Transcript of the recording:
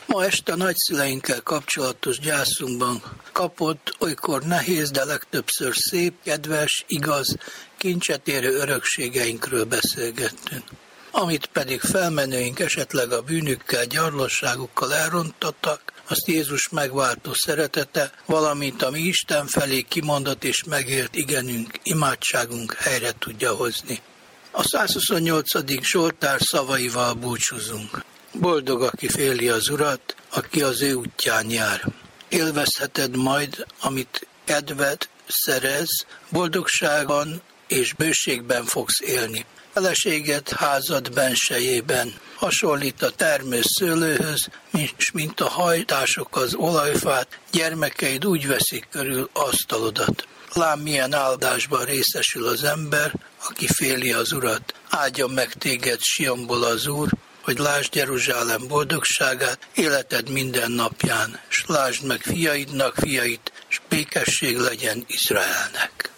Ma este a nagyszüleinkkel kapcsolatos gyászunkban kapott, olykor nehéz, de legtöbbször szép, kedves, igaz, kincset érő örökségeinkről beszélgettünk. Amit pedig felmenőink esetleg a bűnükkel, gyarlosságukkal elrontottak, azt Jézus megváltó szeretete, valamint ami Isten felé kimondott és megélt igenünk, imádságunk helyre tudja hozni. A 128. Zsoltár szavaival búcsúzunk. Boldog, aki féli az Urat, aki az ő útján jár. Élvezheted majd, amit kedved szerez, boldogságban és bőségben fogsz élni. Feleséged házad bensejében hasonlít a termős szőlőhöz, mint a hajtások az olajfát, gyermekeid úgy veszik körül asztalodat. Lám milyen áldásban részesül az ember, aki féli az Urat. Áldjon meg téged Sionból az Úr, hogy lásd Jeruzsálem boldogságát életed minden napján, s lásd meg fiaidnak fiait, s békesség legyen Izraelnek.